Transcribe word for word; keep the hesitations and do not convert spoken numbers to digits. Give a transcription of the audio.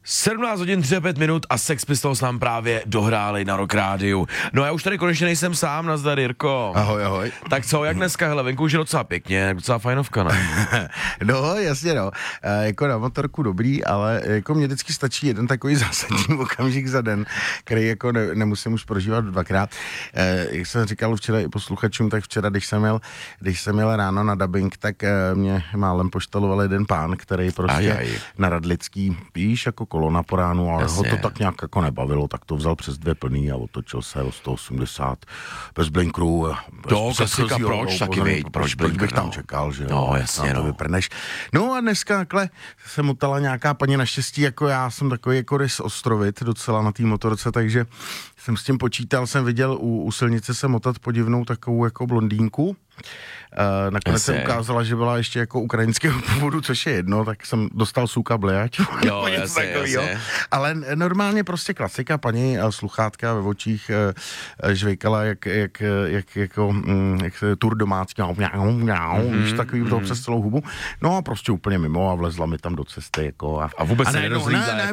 sedmnáct hodin třicet pět minut a Sex Pistols nám právě dohráli na Rock Rádiu. No já už tady konečně nejsem sám, nazdar Jirko. Ahoj, ahoj. Tak co, jak dneska, hele, venku už je docela pěkně, docela fajnovka, ne? No, jasně, no. E, jako na motorku dobrý, ale jako mě vždycky stačí jeden takový zásadní okamžik za den, který jako ne, nemusím už prožívat dvakrát. E, jak jsem říkal včera i posluchačům, tak včera, když jsem jel, když jsem jel ráno na dabing, tak e, mě málem poštaloval jeden pán, který prostě Ajaj. na Radlický, víš, jako kolona po ránu, ale Jasně. ho to tak nějak jako nebavilo, tak to vzal přes dvě plný a otočil se o sto osmdesát bez blinkru. To klasika, proč taky, proč, vej, proč proč bych blinker, tam no. čekal, že jo? No, jasně, to no. vyprneš. No a dneska takhle se motala nějaká paní, naštěstí, jako já jsem takový jako rys ostrovit docela na té motorce, takže jsem s tím počítal, jsem viděl u, u silnice se motat podivnou takovou jako blondýnku. Uh, nakonec se ukázala, že byla ještě jako ukrajinského původu, což je jedno, tak jsem dostal suka blejač. Jo, jasně, jasně. Ale normálně prostě klasika, paní sluchátka ve očích uh, žvejkala jak, jak, jak, jako, um, jak se tur domácí, mm-hmm, víš, takový mm-hmm. to přes celou hubu. No a prostě úplně mimo a vlezla mi tam do cesty. Jako, a, a vůbec a se ne, nerozlídla. No, ne, ne,